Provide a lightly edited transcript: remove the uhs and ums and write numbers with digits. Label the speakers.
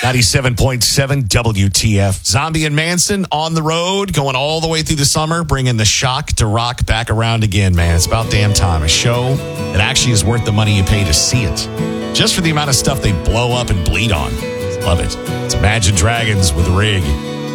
Speaker 1: 97.7 WTF. Zombie and Manson on the road, going all the way through the summer, bringing the shock to rock back around again, man. It's about damn time. A show that actually is worth the money you pay to see it. Just for the amount of stuff they blow up and bleed on. Love it. It's Imagine Dragons with Rig.